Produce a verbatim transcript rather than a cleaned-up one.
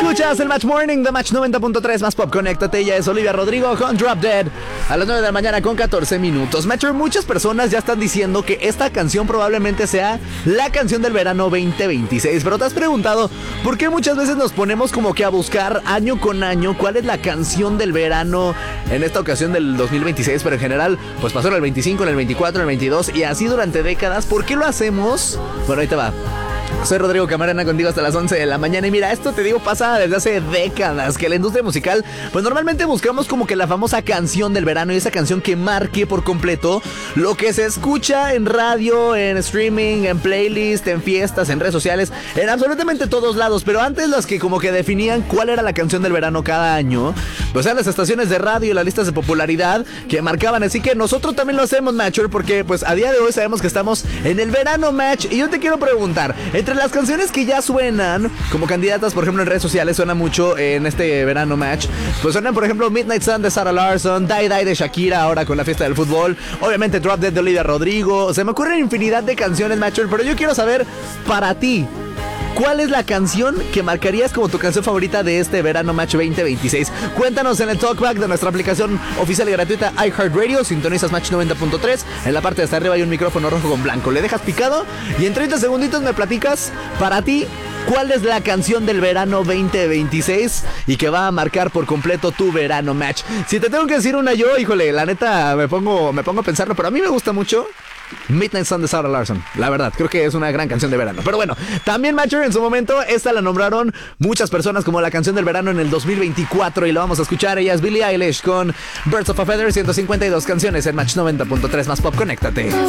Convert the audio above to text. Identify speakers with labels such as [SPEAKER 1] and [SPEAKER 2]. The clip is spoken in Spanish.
[SPEAKER 1] Escuchas el Match Morning de Match noventa punto tres más Pop. Conéctate, ella es Olivia Rodrigo con Drop Dead a las nueve de la mañana con catorce minutos. Matcher, muchas personas ya están diciendo que esta canción probablemente sea la canción del verano veinte veintiséis. Pero te has preguntado por qué muchas veces nos ponemos como que a buscar año con año cuál es la canción del verano, en esta ocasión del dos mil veintiséis, pero en general pues pasó en el veinticinco, en el veinticuatro, en el veintidós y así durante décadas. ¿Por qué lo hacemos? Bueno, ahí te va. Soy Rodrigo Camarena, contigo hasta las once de la mañana. Y mira, esto te digo pasa desde hace décadas, que la industria musical pues normalmente buscamos como que la famosa canción del verano, y esa canción que marque por completo lo que se escucha en radio, en streaming, en playlist, en fiestas, en redes sociales, en absolutamente todos lados. Pero antes, las que como que definían cuál era la canción del verano cada año, pues eran las estaciones de radio y las listas de popularidad que marcaban. Así que nosotros también lo hacemos, Matcher, porque pues a día de hoy sabemos que estamos en el verano match. Y yo te quiero preguntar, entre las canciones que ya suenan como candidatas, por ejemplo en redes sociales, suena mucho en este verano match, pues suenan por ejemplo Midnight Sun de Sarah Larsson, Die Die de Shakira ahora con la fiesta del fútbol, obviamente Drop Dead de Olivia Rodrigo. Se me ocurren infinidad de canciones, Matcher, pero yo quiero saber, para ti, ¿cuál es la canción que marcarías como tu canción favorita de este verano match veinte veintiséis? Cuéntanos en el talkback de nuestra aplicación oficial y gratuita iHeartRadio. Sintonizas Match noventa punto tres. En la parte de hasta arriba hay un micrófono rojo con blanco. Le dejas picado y en treinta segunditos me platicas, para ti, ¿cuál es la canción del verano veinte veintiséis y que va a marcar por completo tu verano match? Si te tengo que decir una yo, híjole, la neta me pongo, me pongo a pensarlo, pero a mí me gusta mucho Midnight Sun de Sarah Larsson. La verdad, creo que es una gran canción de verano. Pero bueno, también Matcher, en su momento esta la nombraron muchas personas como la canción del verano en el dos mil veinticuatro y la vamos a escuchar. Ella es Billie Eilish con Birds of a Feather. Ciento cincuenta y dos canciones en Match noventa punto tres más Pop. Conéctate.